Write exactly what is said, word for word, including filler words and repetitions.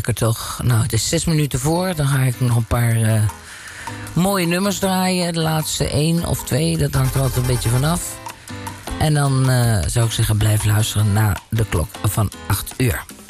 lekker toch. Nou, het is zes minuten voor. Dan ga ik nog een paar uh, mooie nummers draaien. De laatste één of twee, dat hangt er altijd een beetje vanaf. En dan uh, zou ik zeggen, blijf luisteren naar de klok van acht uur.